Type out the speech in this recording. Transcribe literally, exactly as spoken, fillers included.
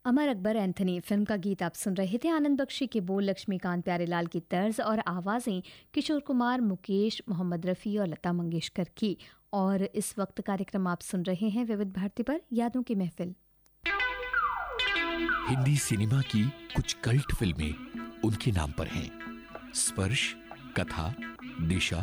Amar Akbar Anthony film का गीत आप सुन रहे थे। आनंद बख्शी के बोल लक्ष्मीकांत प्यारेलाल की तर्ज और आवाज़ें किशोर कुमार, मुकेश, मोहम्मद रफ़ी और लता मंगेशकर की। और इस वक्त कार्यक्रम आप सुन रहे हैं विविध भारती पर यादों की महफिल। हिंदी सिनेमा की कुछ कल्ट फिल्में उनके नाम पर हैं। स्पर्श, कथा, दिशा,